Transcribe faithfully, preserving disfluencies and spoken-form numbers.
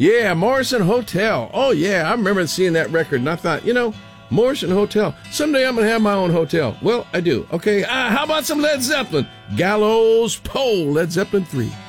Yeah, Morrison Hotel. Oh, yeah, I remember seeing that record, and I thought, you know, Morrison Hotel. Someday I'm going to have my own hotel. Well, I do. Okay, uh, how about some Led Zeppelin? Gallows Pole, Led Zeppelin three.